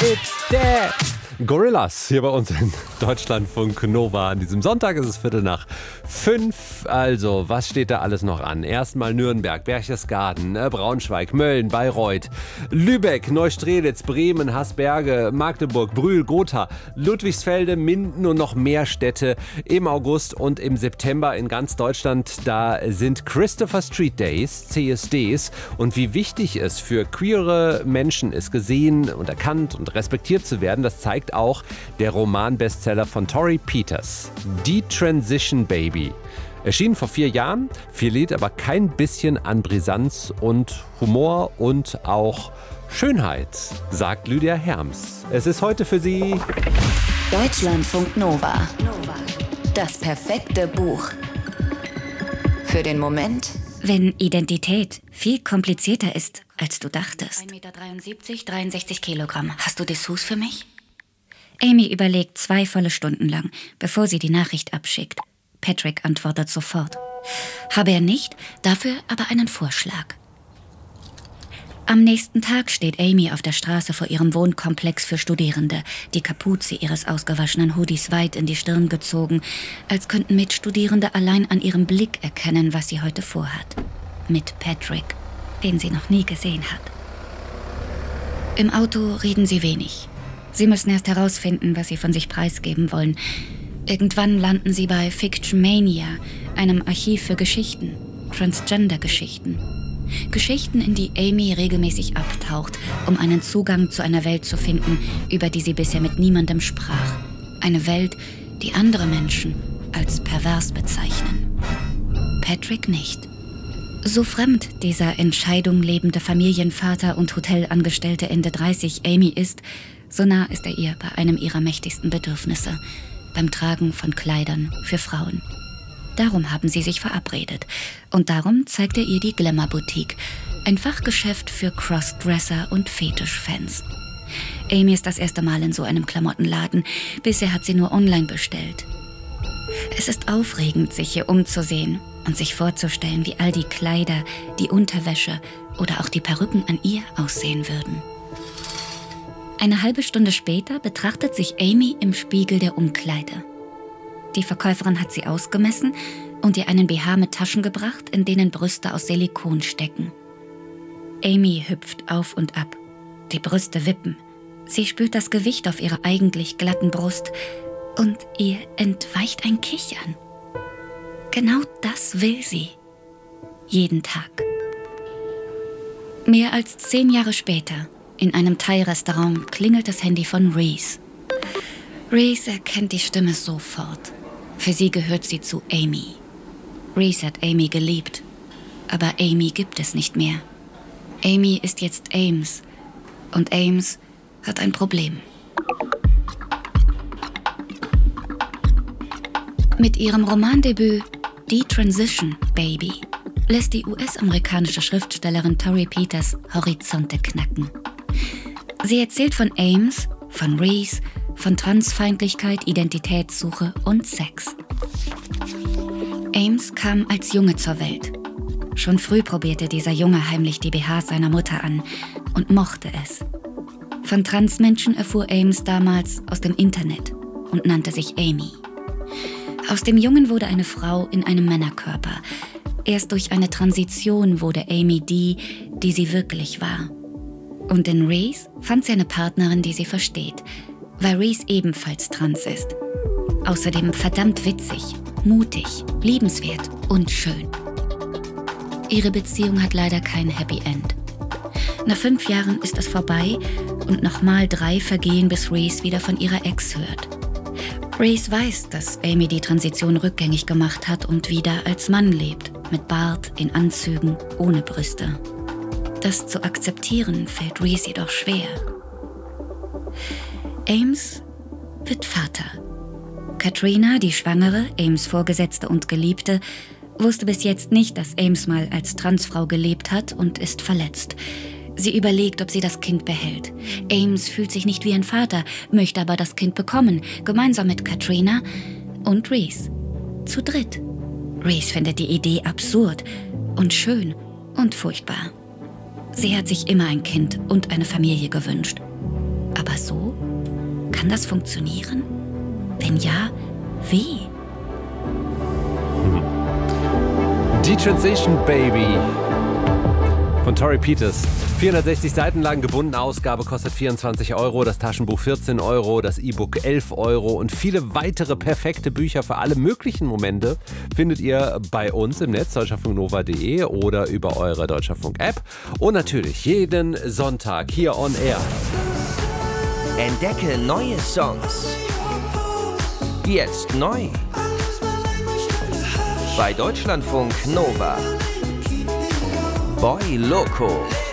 It's there. Gorillaz hier bei uns in Deutschlandfunk Nova. An diesem Sonntag ist es 4:45. Also, was steht da alles noch an? Erstmal Nürnberg, Berchtesgaden, Braunschweig, Mölln, Bayreuth, Lübeck, Neustrelitz, Bremen, Hasberge, Magdeburg, Brühl, Gotha, Ludwigsfelde, Minden und noch mehr Städte im August und im September in ganz Deutschland. Da sind Christopher Street Days, CSDs. Und wie wichtig es für queere Menschen ist, gesehen und erkannt und respektiert zu werden, das zeigt auch der Roman-Bestseller von Torrey Peters, Die Transition Baby. Erschienen vor 4 Jahren, verliert aber kein bisschen an Brisanz und Humor und auch Schönheit, sagt Lydia Herms. Es ist heute für Sie Deutschlandfunk Nova. Das perfekte Buch. Für den Moment, wenn Identität viel komplizierter ist, als du dachtest. 1,73 Meter, 63 Kilogramm. Hast du Dessous für mich? Amy überlegt 2 volle Stunden lang, bevor sie die Nachricht abschickt. Patrick antwortet sofort. Habe er nicht, dafür aber einen Vorschlag. Am nächsten Tag steht Amy auf der Straße vor ihrem Wohnkomplex für Studierende, die Kapuze ihres ausgewaschenen Hoodies weit in die Stirn gezogen, als könnten Mitstudierende allein an ihrem Blick erkennen, was sie heute vorhat. Mit Patrick, den sie noch nie gesehen hat. Im Auto reden sie wenig. Sie müssen erst herausfinden, was sie von sich preisgeben wollen. Irgendwann landen sie bei Fiction Mania, einem Archiv für Geschichten, Transgender-Geschichten. Geschichten, in die Amy regelmäßig abtaucht, um einen Zugang zu einer Welt zu finden, über die sie bisher mit niemandem sprach. Eine Welt, die andere Menschen als pervers bezeichnen. Patrick nicht. So fremd dieser Entscheidung lebende Familienvater und Hotelangestellte Ende 30 Amy ist, so nah ist er ihr bei einem ihrer mächtigsten Bedürfnisse, beim Tragen von Kleidern für Frauen. Darum haben sie sich verabredet und darum zeigt er ihr die Glamour-Boutique, ein Fachgeschäft für Crossdresser und Fetischfans. Amy ist das erste Mal in so einem Klamottenladen, bisher hat sie nur online bestellt. Es ist aufregend, sich hier umzusehen und sich vorzustellen, wie all die Kleider, die Unterwäsche oder auch die Perücken an ihr aussehen würden. Eine halbe Stunde später betrachtet sich Amy im Spiegel der Umkleide. Die Verkäuferin hat sie ausgemessen und ihr einen BH mit Taschen gebracht, in denen Brüste aus Silikon stecken. Amy hüpft auf und ab. Die Brüste wippen. Sie spürt das Gewicht auf ihrer eigentlich glatten Brust und ihr entweicht ein Kichern. Genau das will sie. Jeden Tag. Mehr als 10 Jahre später, in einem Thai-Restaurant, klingelt das Handy von Reese. Reese erkennt die Stimme sofort. Für sie gehört sie zu Amy. Reese hat Amy geliebt, aber Amy gibt es nicht mehr. Amy ist jetzt Ames und Ames hat ein Problem. Mit ihrem Romandebüt Die Transition Baby lässt die US-amerikanische Schriftstellerin Torrey Peters Horizonte knacken. Sie erzählt von Ames, von Reese, von Transfeindlichkeit, Identitätssuche und Sex. Ames kam als Junge zur Welt. Schon früh probierte dieser Junge heimlich die BHs seiner Mutter an und mochte es. Von Transmenschen erfuhr Ames damals aus dem Internet und nannte sich Amy. Aus dem Jungen wurde eine Frau in einem Männerkörper. Erst durch eine Transition wurde Amy die sie wirklich war. Und in Reese fand sie eine Partnerin, die sie versteht, weil Reese ebenfalls trans ist. Außerdem verdammt witzig, mutig, liebenswert und schön. Ihre Beziehung hat leider kein Happy End. Nach 5 Jahren ist es vorbei und nochmal 3 vergehen, bis Reese wieder von ihrer Ex hört. Reese weiß, dass Amy die Transition rückgängig gemacht hat und wieder als Mann lebt, mit Bart, in Anzügen, ohne Brüste. Das zu akzeptieren fällt Reese jedoch schwer. Ames wird Vater. Katrina, die Schwangere, Ames Vorgesetzte und Geliebte, wusste bis jetzt nicht, dass Ames mal als Transfrau gelebt hat und ist verletzt. Sie überlegt, ob sie das Kind behält. Ames fühlt sich nicht wie ein Vater, möchte aber das Kind bekommen, gemeinsam mit Katrina und Reese. Zu dritt. Reese findet die Idee absurd und schön und furchtbar. Sie hat sich immer ein Kind und eine Familie gewünscht. Aber so? Kann das funktionieren? Wenn ja, wie? Die Transition Baby von Tori Peters. 460 Seiten lang, gebundene Ausgabe, kostet 24 €, das Taschenbuch 14 €, das E-Book 11 € und viele weitere perfekte Bücher für alle möglichen Momente findet ihr bei uns im Netz, deutscherfunknova.de oder über eure Deutscherfunk-App und natürlich jeden Sonntag hier on Air. Entdecke neue Songs. Jetzt neu. Bei Deutschlandfunk Nova. Boy Loco.